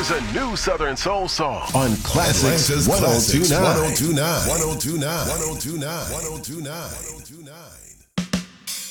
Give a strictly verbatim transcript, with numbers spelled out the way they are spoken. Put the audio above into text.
Here's a new Southern Soul song on Classics Atlanta's one oh two Classics nine. one oh two nine. one oh two nine. one oh two nine. one oh two nine. one oh two nine.